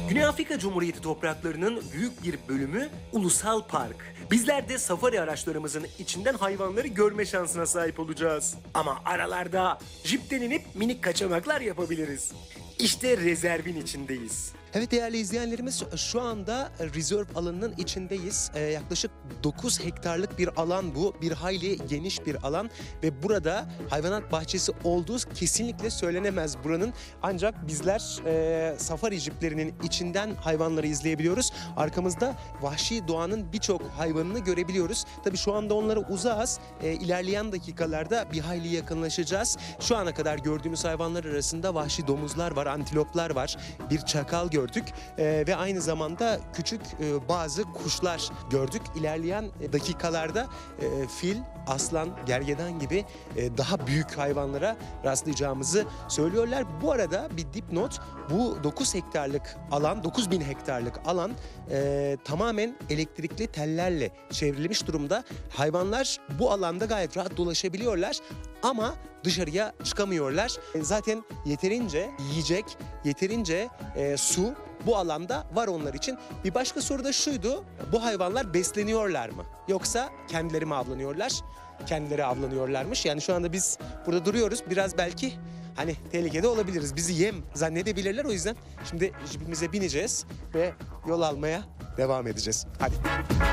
Güney Afrika Cumhuriyeti topraklarının büyük bir bölümü ulusal park. Bizler de safari araçlarımızın içinden hayvanları görme şansına sahip olacağız. Ama aralarda jipten inip minik kaçamaklar yapabiliriz. İşte rezervin içindeyiz. Evet değerli izleyenlerimiz, şu anda rezerv alanının içindeyiz. Yaklaşık 9 hektarlık bir alan bu. Bir hayli geniş bir alan ve burada hayvanat bahçesi olduğu kesinlikle söylenemez buranın. Ancak bizler safari jiplerinin içinden hayvanları izleyebiliyoruz. Arkamızda vahşi doğanın birçok hayvanını görebiliyoruz. Tabii şu anda onlara uzağız. İlerleyen dakikalarda bir hayli yakınlaşacağız. Şu ana kadar gördüğümüz hayvanlar arasında vahşi domuzlar var, antiloplar var, bir çakal gördük ve aynı zamanda küçük bazı kuşlar gördük. İlerleyen dakikalarda fil, aslan, gergedan gibi daha büyük hayvanlara rastlayacağımızı söylüyorlar. Bu arada bir dipnot, bu 9 hektarlık alan, 9000 hektarlık alan tamamen elektrikli tellerle çevrilmiş durumda. Hayvanlar bu alanda gayet rahat dolaşabiliyorlar ama dışarıya çıkamıyorlar. Zaten yeterince yiyecek, yeterince su bu alanda var onlar için. Bir başka soru da şuydu: bu hayvanlar besleniyorlar mı? Yoksa kendileri mi avlanıyorlar? Kendileri avlanıyorlarmış. Yani şu anda biz burada duruyoruz. Biraz belki hani tehlikede olabiliriz. Bizi yem zannedebilirler. O yüzden şimdi jipimize bineceğiz ve yol almaya devam edeceğiz. Hadi.